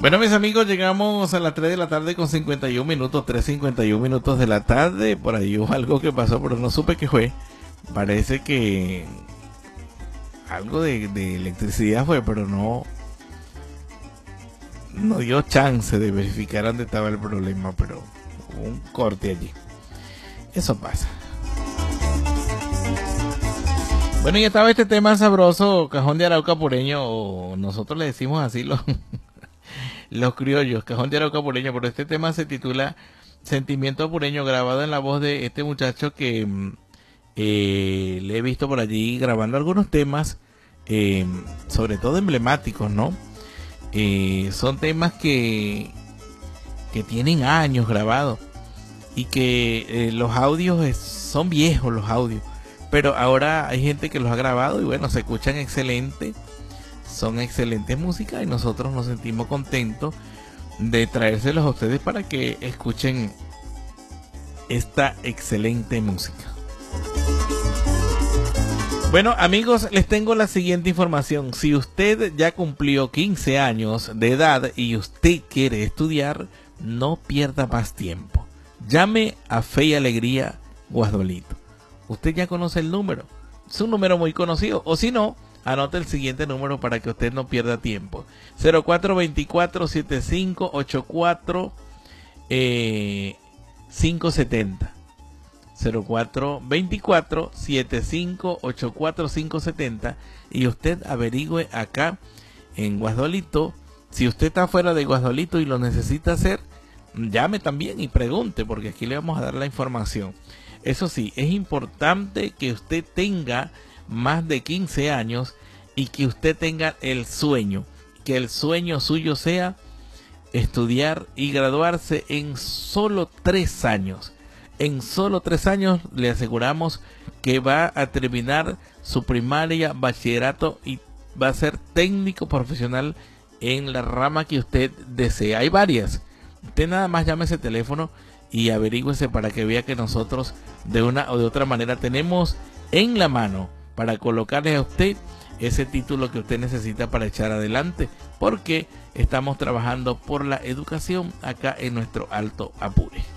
Bueno, mis amigos, llegamos a las 3 de la tarde con 51 minutos, 3:51 minutos de la tarde. Por ahí hubo algo que pasó, pero no supe qué fue. Parece que algo de electricidad fue, pero no dio chance de verificar dónde estaba el problema, pero hubo un corte allí. Eso pasa. Bueno, y estaba este tema sabroso, cajón de arauca pureño, o nosotros le decimos así los criollos, cajón de arauca pureño, pero este tema se titula Sentimiento Pureño, grabado en la voz de este muchacho que le he visto por allí grabando algunos temas, sobre todo emblemáticos, ¿no? Son temas que tienen años grabados y que los audios son viejos, los audios, pero ahora hay gente que los ha grabado y bueno, se escuchan excelente, son excelentes músicas y nosotros nos sentimos contentos de traérselos a ustedes para que escuchen esta excelente música. Bueno, amigos, les tengo la siguiente información. Si usted ya cumplió 15 años de edad y usted quiere estudiar, no pierda más tiempo. Llame a Fe y Alegría Guasdualito. Usted ya conoce el número. Es un número muy conocido. O si no, anote el siguiente número para que usted no pierda tiempo. 0424-7584 570. 0424-7584-570 y usted averigüe acá en Guasdualito. Si usted está fuera de Guasdualito y lo necesita hacer, llame también y pregunte, porque aquí le vamos a dar la información. Eso sí, es importante que usted tenga más de 15 años y que usted tenga el sueño, que el sueño suyo sea estudiar y graduarse en solo 3 años. En solo 3 años le aseguramos que va a terminar su primaria, bachillerato y va a ser técnico profesional en la rama que usted desea. Hay varias. Usted nada más llame ese teléfono y averígüese para que vea que nosotros de una o de otra manera tenemos en la mano para colocarle a usted ese título que usted necesita para echar adelante, porque estamos trabajando por la educación acá en nuestro Alto Apure.